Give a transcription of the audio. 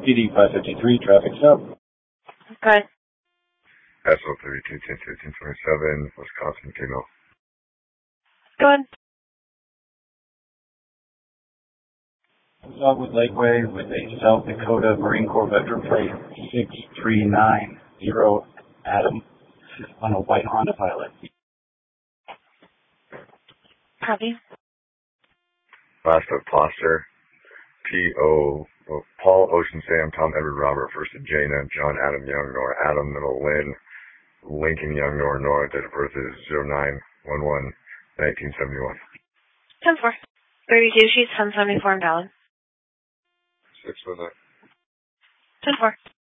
PD 553, traffic stop. Okay. SO 32 10 15 27, Wisconsin Signal. Go ahead. Dogwood Lakeway with a South Dakota Marine Corps veteran plate 6390 Adam on a white Honda Pilot. Copy. Last of Foster, Paul, Ocean Sam, Tom, Edward, Robert, first of Jana, John, Adam, Young, Nora, Adam, middle, Lynn, Lincoln, Young, Nora, date of birth is 09/11/1971. 10-4. 32 sheets, 1074 and valid. 6 with it. 10-4.